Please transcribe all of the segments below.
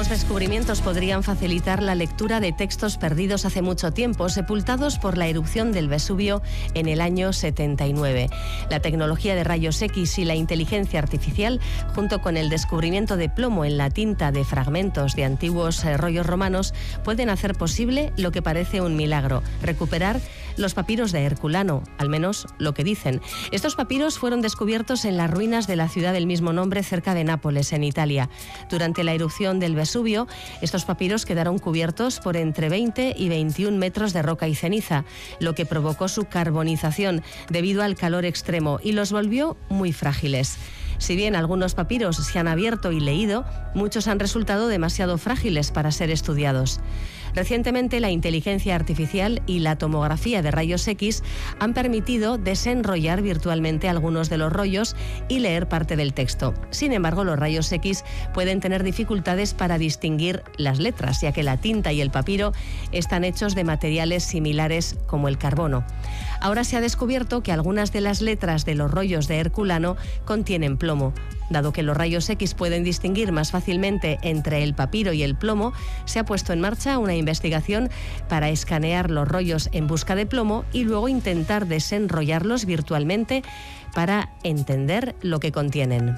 Nuevos descubrimientos podrían facilitar la lectura de textos perdidos hace mucho tiempo, sepultados por la erupción del Vesubio en el año 79. La tecnología de rayos X y la inteligencia artificial, junto con el descubrimiento de plomo en la tinta de fragmentos de antiguos rollos romanos, pueden hacer posible lo que parece un milagro: recuperar los papiros de Herculano, al menos lo que dicen. Estos papiros fueron descubiertos en las ruinas de la ciudad del mismo nombre, cerca de Nápoles, en Italia. Durante la erupción del Vesubio, estos papiros quedaron cubiertos por entre 20 y 21 metros de roca y ceniza, lo que provocó su carbonización debido al calor extremo y los volvió muy frágiles. Si bien algunos papiros se han abierto y leído, muchos han resultado demasiado frágiles para ser estudiados. Recientemente, la inteligencia artificial y la tomografía de rayos X han permitido desenrollar virtualmente algunos de los rollos y leer parte del texto. Sin embargo, los rayos X pueden tener dificultades para distinguir las letras, ya que la tinta y el papiro están hechos de materiales similares como el carbono. Ahora se ha descubierto que algunas de las letras de los rollos de Herculano contienen plomo. Dado que los rayos X pueden distinguir más fácilmente entre el papiro y el plomo, se ha puesto en marcha una investigación para escanear los rollos en busca de plomo y luego intentar desenrollarlos virtualmente para entender lo que contienen.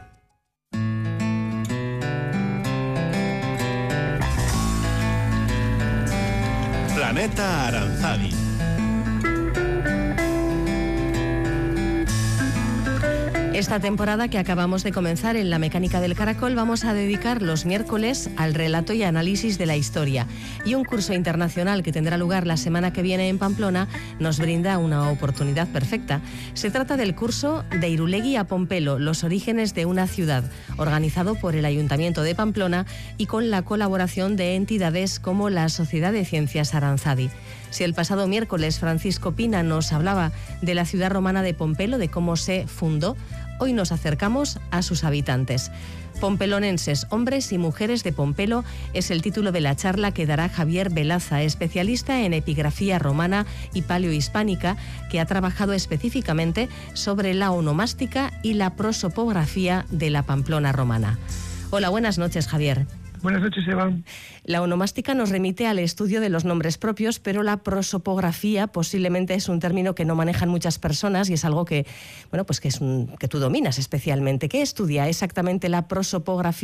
Planeta Aranzadi. Esta temporada que acabamos de comenzar en La Mecánica del Caracol vamos a dedicar los miércoles al relato y análisis de la historia. Y un curso internacional que tendrá lugar la semana que viene en Pamplona nos brinda una oportunidad perfecta. Se trata del curso De Irulegui a Pompelo, los orígenes de una ciudad, organizado por el Ayuntamiento de Pamplona y con la colaboración de entidades como la Sociedad de Ciencias Aranzadi. Si el pasado miércoles Francisco Pina nos hablaba de la ciudad romana de Pompelo, de cómo se fundó, hoy nos acercamos a sus habitantes. Pompelonenses, hombres y mujeres de Pompelo, es el título de la charla que dará Javier Velaza, especialista en epigrafía romana y paleohispánica, que ha trabajado específicamente sobre la onomástica y la prosopografía de la Pamplona romana. Hola, buenas noches, Javier. Buenas noches, Eva. La onomástica nos remite al estudio de los nombres propios, pero la prosopografía posiblemente es un término que no manejan muchas personas y es algo que, bueno, pues que tú dominas especialmente. ¿Qué estudia exactamente la prosopografía